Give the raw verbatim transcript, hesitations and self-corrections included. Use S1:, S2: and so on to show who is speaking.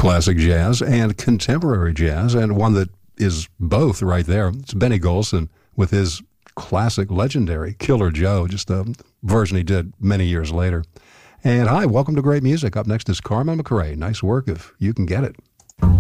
S1: classic jazz and contemporary jazz, and one that is both right there. It's Benny Golson with his classic, legendary Killer Joe, just a version he did many years later. And hi, welcome to Great Music. Up next is Carmen McRae. Nice work if you can get it.